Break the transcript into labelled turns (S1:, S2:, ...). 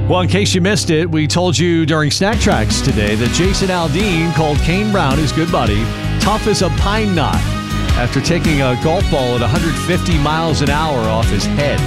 S1: Well, in case you missed it, we told you during Snack Tracks today that Jason Aldean called Kane Brown, his good buddy, tough as a pine knot after taking a golf ball at 150 miles an hour off his head.